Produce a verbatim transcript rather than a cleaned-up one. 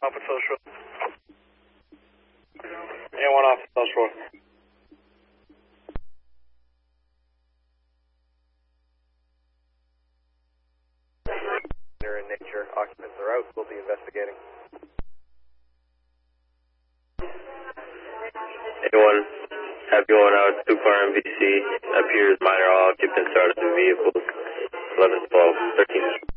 off at South Shore. Anyone off at South Shore. In nature, occupants are out. We'll be investigating. Anyone have going out two car M V C appears minor all occupants are out of the vehicles. eleven twelve thirteen.